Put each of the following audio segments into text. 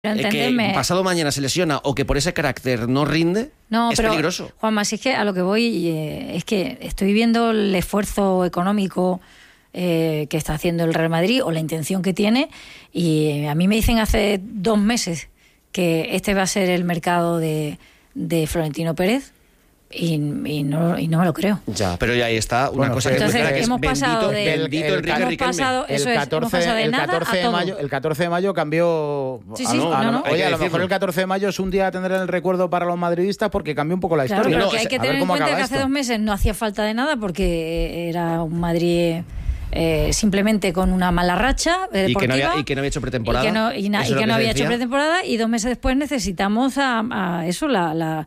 que pasado mañana se lesiona o que por ese carácter no rinde, es peligroso. Juanma, si es que a lo que voy es que estoy viendo el esfuerzo económico que está haciendo el Real Madrid o la intención que tiene, y a mí me dicen hace 2 meses que este va a ser el mercado de Florentino Pérez. Y no me lo creo. Ya, pero ya ahí está una cosa entonces, que es hemos pasado bendito Enrique Riquelme. El 14 de mayo cambió. Sí, Oye, a lo mejor el 14 de mayo es un día a tener en el recuerdo para los madridistas porque cambió un poco la historia. Claro, pero que hay que tener en cuenta que hace 2 meses no hacía falta de nada porque era un Madrid simplemente con una mala racha deportiva y que no había hecho pretemporada y que no había hecho pretemporada, y 2 meses después necesitamos a eso, la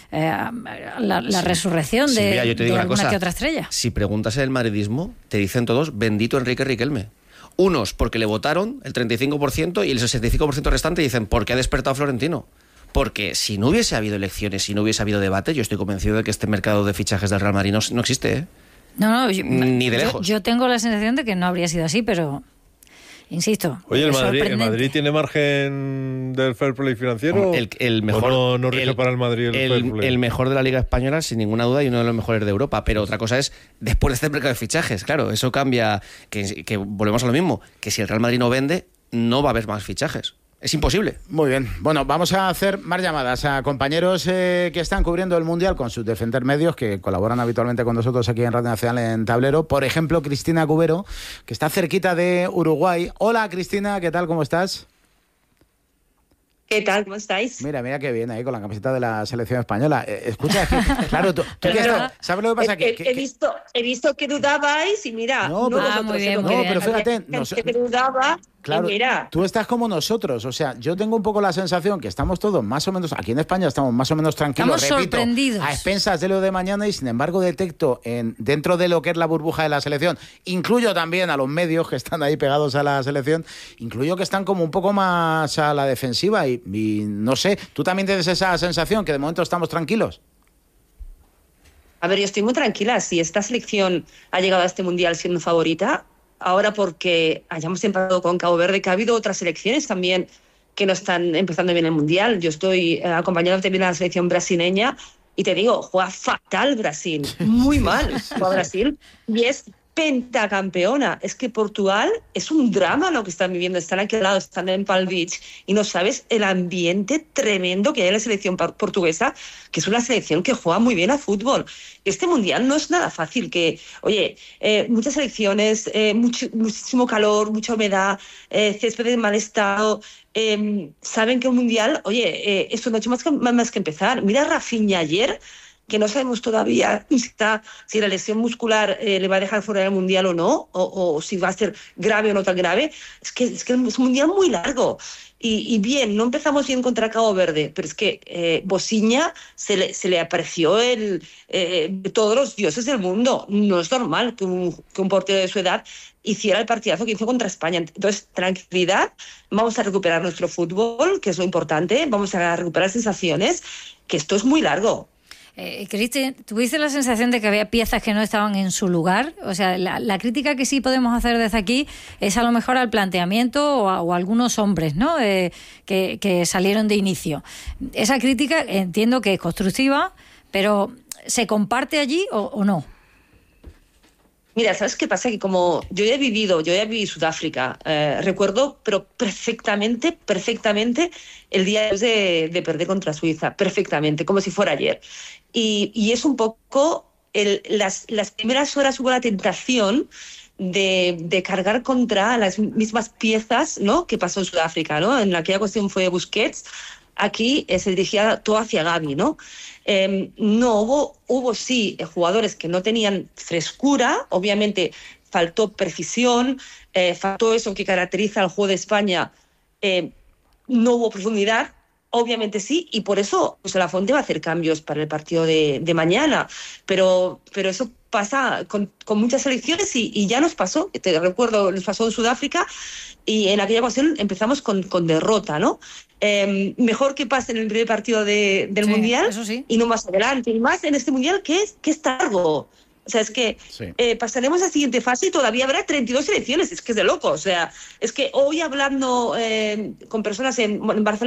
resurrección de alguna que otra estrella. Si preguntas en el madridismo, te dicen todos bendito Enrique Riquelme. Unos porque le votaron el 35% y el 65% restante dicen porque ha despertado Florentino. Porque si no hubiese habido elecciones, si no hubiese habido debate, yo estoy convencido de que este mercado de fichajes del Real Madrid no existe, ¿eh? Ni de lejos. Yo tengo la sensación de que no habría sido así, pero insisto. Oye, ¿el Madrid tiene margen del fair play financiero? El mejor, no rige para el Madrid el fair play. El mejor de la Liga Española, sin ninguna duda, y uno de los mejores de Europa. Pero otra cosa es, después de este mercado de fichajes, claro, eso cambia, que volvemos a lo mismo, que si el Real Madrid no vende, no va a haber más fichajes. Es imposible. Muy bien. Bueno, vamos a hacer más llamadas a compañeros que están cubriendo el Mundial con sus Defender medios, que colaboran habitualmente con nosotros aquí en Radio Nacional en Tablero. Por ejemplo, Cristina Cubero, que está cerquita de Uruguay. Hola, Cristina, ¿qué tal? ¿Cómo estás? ¿Qué tal? ¿Cómo estáis? Mira qué bien ahí con la camiseta de la selección española. Escucha, claro, tú ¿sabes lo que pasa? He visto que dudabais y mira... muy bien. Pero fíjate... que dudaba... Claro, tú estás como nosotros, o sea, yo tengo un poco la sensación que estamos todos más o menos, aquí en España estamos más o menos tranquilos, estamos sorprendidos, a expensas de lo de mañana, y sin embargo detecto dentro de lo que es la burbuja de la selección, incluyo también a los medios que están ahí pegados a la selección, incluyo que están como un poco más a la defensiva y no sé, ¿tú también tienes esa sensación que de momento estamos tranquilos? A ver, yo estoy muy tranquila. Si esta selección ha llegado a este Mundial siendo favorita, ahora porque hayamos empatado con Cabo Verde, que ha habido otras selecciones también que no están empezando bien el Mundial. Yo estoy acompañando también a la selección brasileña y te digo, juega fatal Brasil, muy mal juega Brasil, y es pentacampeona. Es que Portugal es un drama lo que están viviendo. Están aquí al lado, están en Palm Beach y no sabes el ambiente tremendo que hay en la selección portuguesa, que es una selección que juega muy bien a fútbol. Este Mundial no es nada fácil, muchas selecciones, muchísimo calor, mucha humedad, césped en mal estado, saben que un Mundial, esto no ha hecho más que empezar. Mira a Rafinha ayer, que no sabemos todavía si la lesión muscular le va a dejar fuera del Mundial o no, o si va a ser grave o no tan grave. Es que es un Mundial muy largo. Y bien, no empezamos bien contra Cabo Verde, pero es que Bosiña se le apareció de todos los dioses del mundo. No es normal que un portero de su edad hiciera el partidazo que hizo contra España. Entonces, tranquilidad, vamos a recuperar nuestro fútbol, que es lo importante, vamos a recuperar sensaciones, que esto es muy largo. Cristi, ¿tuviste la sensación de que había piezas que no estaban en su lugar? O sea, la crítica que sí podemos hacer desde aquí es a lo mejor al planteamiento o a algunos hombres, ¿no? Que salieron de inicio. Esa crítica entiendo que es constructiva, pero ¿se comparte allí o no? Mira, ¿sabes qué pasa? Que como yo ya viví Sudáfrica, recuerdo pero perfectamente el día de perder contra Suiza, perfectamente, como si fuera ayer. Y es un poco, las primeras horas hubo la tentación de cargar contra las mismas piezas, ¿no?, que pasó en Sudáfrica, ¿no? En aquella cuestión fue Busquets, aquí se dirigía todo hacia Gavi, ¿no? No hubo sí jugadores que no tenían frescura, obviamente faltó precisión, faltó eso que caracteriza al juego de España, no hubo profundidad, obviamente sí, y por eso pues, Lafonte va a hacer cambios para el partido de mañana, pero eso pasa con muchas selecciones y ya nos pasó, te recuerdo, nos pasó en Sudáfrica y en aquella ocasión empezamos con derrota, ¿no? Mejor que pase en el primer partido del Mundial sí. Y no más adelante, y más en este Mundial que es largo. O sea, es que pasaremos a la siguiente fase y todavía habrá 32 selecciones. Es que es de loco. O sea, es que hoy hablando con personas en Barcelona,